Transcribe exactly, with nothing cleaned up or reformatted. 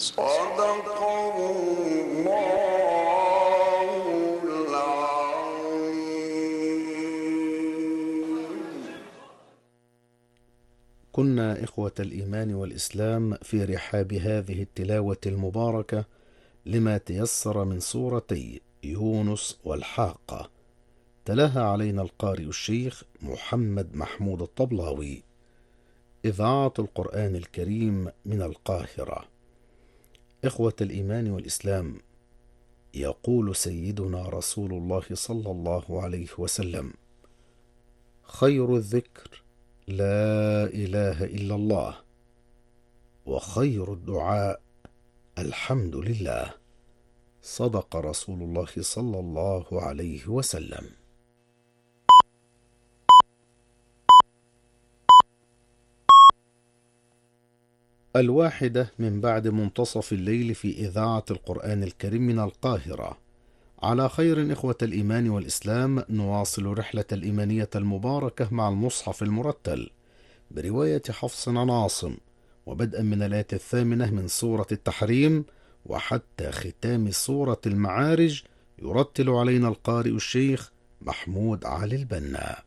صدق الله العظيم. كنا إخوة الإيمان والإسلام في رحاب هذه التلاوة المباركة لما تيسر من سورتي يونس والحاقة، تلاها علينا القارئ الشيخ محمد محمود الطبلاوي. إذاعة القرآن الكريم من القاهرة. إخوة الإيمان والإسلام، يقول سيدنا رسول الله صلى الله عليه وسلم: خير الذكر لا إله إلا الله، وخير الدعاء الحمد لله. صدق رسول الله صلى الله عليه وسلم. الواحدة من بعد منتصف الليل في إذاعة القرآن الكريم من القاهرة. على خير إخوة الإيمان والإسلام، نواصل رحلة الإيمانية المباركة مع المصحف المرتل برواية حفص عن عاصم، وبدءا من الآية الثامنة من سورة التحريم وحتى ختام سورة المعارج، يرتل علينا القارئ الشيخ محمود علي البنا.